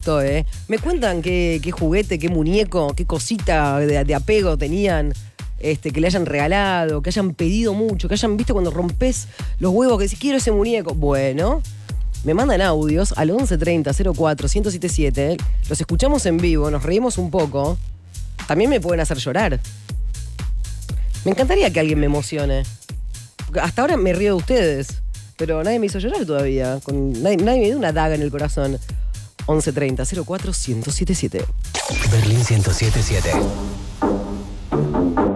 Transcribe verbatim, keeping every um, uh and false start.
gustó, ¿eh? Me cuentan qué, qué juguete, qué muñeco, qué cosita de, de apego tenían, este, que le hayan regalado, que hayan pedido mucho, que hayan visto cuando rompes los huevos, que decís, quiero ese muñeco. Bueno, me mandan audios al once treinta cero cuatro ciento setenta y siete. Los escuchamos en vivo, nos reímos un poco. También me pueden hacer llorar. Me encantaría que alguien me emocione. Porque hasta ahora me río de ustedes, pero nadie me hizo llorar todavía. Con, nadie, nadie me dio una daga en el corazón. once treinta cero cuatro ciento setenta y siete. Berlín ciento setenta y siete.